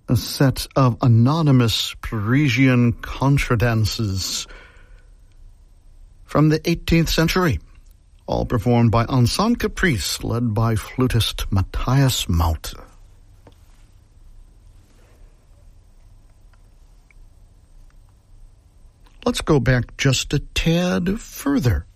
a set of anonymous Parisian contradances from the 18th century, all performed by Ensemble Caprice, led by flutist Matthias Maute. Let's go back just a tad further